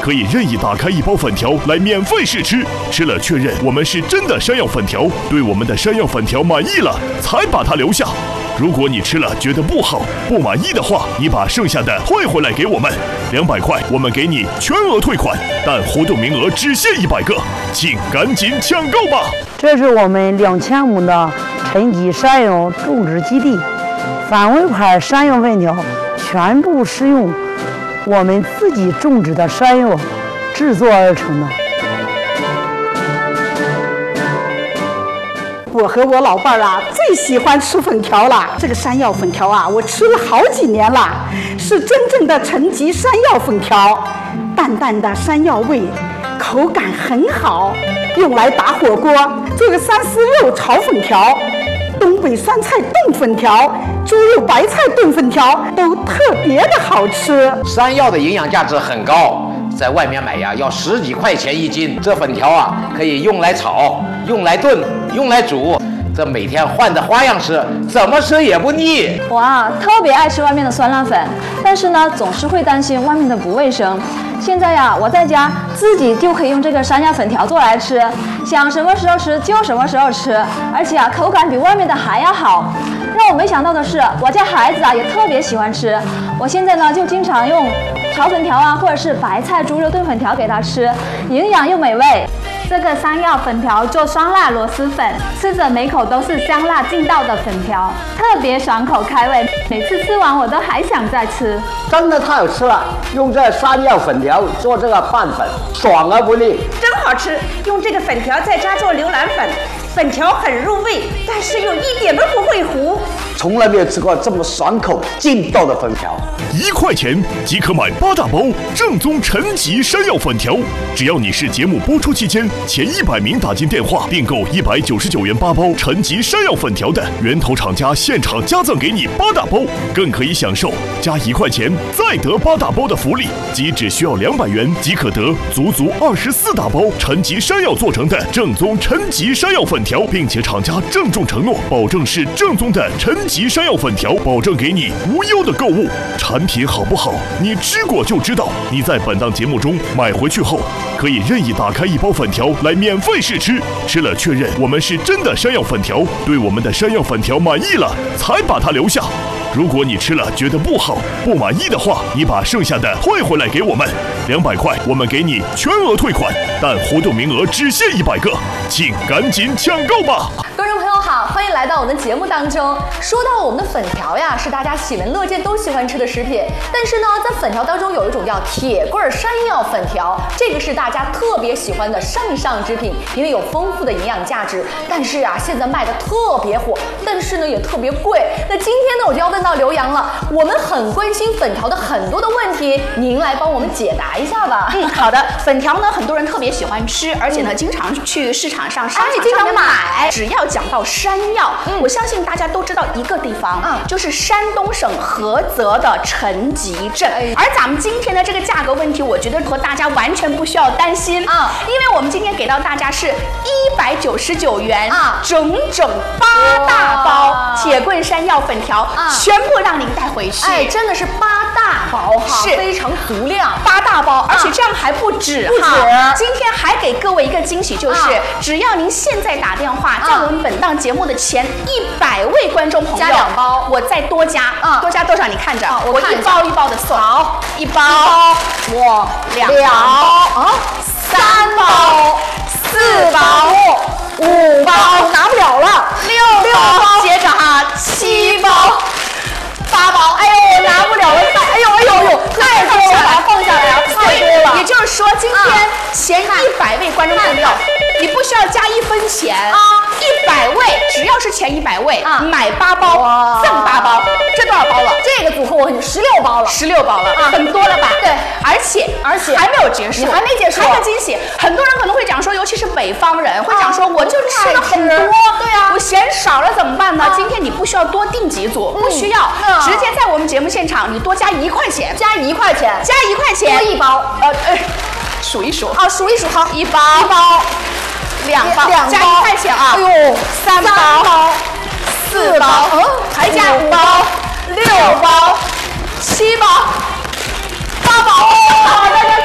可以任意打开一包粉条来免费试吃，吃了确认我们是真的山药粉条，对我们的山药粉条满意了，才把它留下。如果你吃了觉得不好、不满意的话，你把剩下的退回来给我们，200块我们给你全额退款，但活动名额只限100个，请赶紧抢购吧！ 这是我们2000亩的陈吉山药种植基地，范围块山药粉条全部使用我们自己种植的山药制作而成的。 我和我老伴儿啊，最喜欢吃粉条了。这个山药粉条啊，我吃了好几年了，是真正的陈吉山药粉条，淡淡的山药味，口感很好，用来打火锅，做个三丝肉炒粉条，东北酸菜炖粉条，猪肉白菜炖粉条都特别的好吃。 山药的营养价值很高，在外面买呀要10几块钱1斤。这粉条啊，可以用来炒，用来炖，用来煮，这每天换着花样吃，怎么吃也不腻。 我啊特别爱吃外面的酸辣粉，但是呢总是会担心外面的不卫生。现在呀，我在家自己就可以用这个山药粉条做来吃，想什么时候吃就什么时候吃，而且啊口感比外面的还要好。让我没想到的是，我家孩子啊也特别喜欢吃。我现在呢就经常用炒粉条啊，或者是白菜猪肉炖粉条给他吃，营养又美味。 这个山药粉条做酸辣螺蛳粉，吃着每口都是香辣劲道的粉条，特别爽口开胃，每次吃完我都还想再吃。 真的太好吃了，用这山药粉条做这个拌粉，爽而不腻， 真好吃。用这个粉条在家做牛腩粉，粉条很入味，但是又一点都不会糊。 从来没有吃过这么爽口劲道的粉条。 1块钱即可买8大包正宗陈吉山药粉条，只要你是节目播出期间前100名打进电话订购199元8包陈吉山药粉条的，源头厂家现场加赠给你8大包，更可以享受加1块钱再得8大包的福利，即只需要200元即可得足24大包陈吉山药做成的正宗陈吉山药粉条，并且厂家郑重承诺，保证是正宗的陈吉山药粉条，保证给你无忧的购物。产品好不好，你吃过就知道。你在本档节目中买回去后，可以任意打开一包粉条来免费试吃，吃了确认我们是真的山药粉条，对我们的山药粉条满意了，才把它留下。如果你吃了觉得不好、不满意的话，你把剩下的退回来给我们，200块我们给你全额退款，但活动名额只限100个，请赶紧抢购吧！ 观众朋友好，欢迎来到我们的节目当中。说到我们的粉条呀，是大家喜闻乐见都喜欢吃的食品，但是呢，在粉条当中有一种叫铁棍山药粉条，这个是大家特别喜欢的上之品，因为有丰富的营养价值。但是啊，现在卖的特别火，但是呢也特别贵。那今天呢，我就要问到刘洋了，我们很关心粉条的很多的问题，您来帮我们解答一下吧。 好的。粉条呢，很多人特别喜欢吃，而且呢，经常去市场上、商场经常买。只要讲到山药，我相信大家都知道一个地方，就是山东省菏泽的陈吉镇。而咱们今天的这个价格问题，我觉得和大家完全不需要担心因为我们今天给到大家是199元整整8大包铁棍山药粉条，全部让您带回去。 真的是8大包哈，是非常足量 ，8大包，而且这样还不止哈。今天还给各位一个惊喜，就是只要您现在打电话，在我们本档节目的前100位观众朋友加2包， 我再多加，多加多少？你看着， 我一包一包的送， 好 ，1包，我2包，3包，4包，5包，拿不了了，6包，接着7包，8包，哎呦，拿不了了，哎呦，太多了， 放下来，太多了。 也就是说，今天前100位观众朋友，你不需要加1分钱，100位只要是前100位，买8包赠8包，这多少包了？ 这个组合我16包了 ，16包了很多了吧？ 对， 而且还没有结束， 还没结束， 还有惊喜。很多人可能会讲说，尤其是北方人会讲说，我就吃了很多， 对啊， 我嫌少了怎么办呢？今天你不需要多订几组，不需要，直接在我们节目现场你多加1块钱， 加1块钱， 多1包，数一数，数一数，好，1包，2包，加1块钱啊！哎呦，3包，4包，还加5包，6包，7包，8包，大家